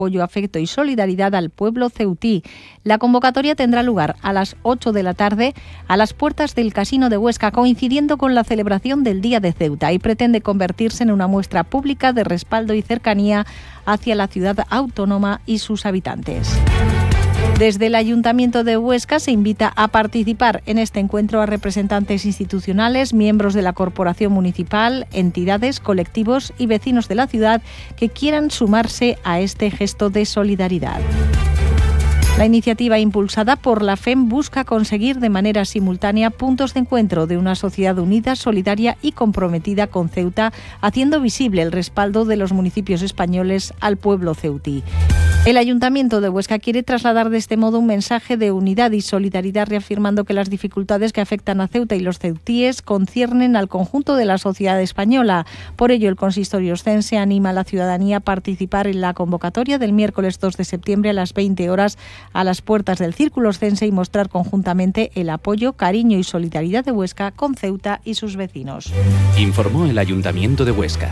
apoyo, afecto y solidaridad al pueblo ceutí. La convocatoria tendrá lugar a las 8 de la tarde a las puertas del Casino de Huesca, coincidiendo con la celebración del Día de Ceuta, y pretende convertirse en una muestra pública de respaldo y cercanía hacia la ciudad autónoma y sus habitantes. Desde el Ayuntamiento de Huesca se invita a participar en este encuentro a representantes institucionales, miembros de la Corporación Municipal, entidades, colectivos y vecinos de la ciudad que quieran sumarse a este gesto de solidaridad. La iniciativa impulsada por la FEM busca conseguir de manera simultánea puntos de encuentro de una sociedad unida, solidaria y comprometida con Ceuta, haciendo visible el respaldo de los municipios españoles al pueblo ceutí. El Ayuntamiento de Huesca quiere trasladar de este modo un mensaje de unidad y solidaridad, reafirmando que las dificultades que afectan a Ceuta y los ceutíes conciernen al conjunto de la sociedad española. Por ello, el consistorio oscense anima a la ciudadanía a participar en la convocatoria del miércoles 2 de septiembre a las 20 horas a las puertas del Círculo Oscense y mostrar conjuntamente el apoyo, cariño y solidaridad de Huesca con Ceuta y sus vecinos. Informó el Ayuntamiento de Huesca.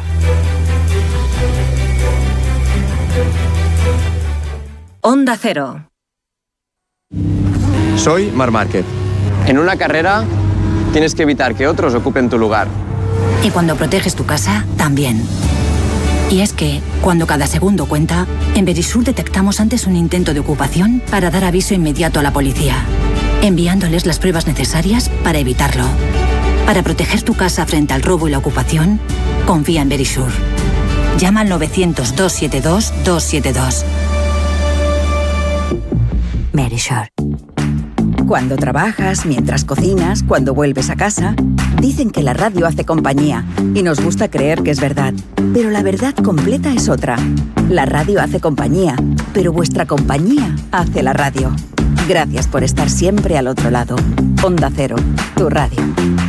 Onda Cero. Soy Marc Márquez. En una carrera tienes que evitar que otros ocupen tu lugar. Y cuando proteges tu casa, también. Y es que, cuando cada segundo cuenta, en Verisur detectamos antes un intento de ocupación para dar aviso inmediato a la policía, enviándoles las pruebas necesarias para evitarlo. Para proteger tu casa frente al robo y la ocupación, confía en Verisur. Llama al 900-272-272. Verisur. Cuando trabajas, mientras cocinas, cuando vuelves a casa, dicen que la radio hace compañía y nos gusta creer que es verdad. Pero la verdad completa es otra. La radio hace compañía, pero vuestra compañía hace la radio. Gracias por estar siempre al otro lado. Onda Cero, tu radio.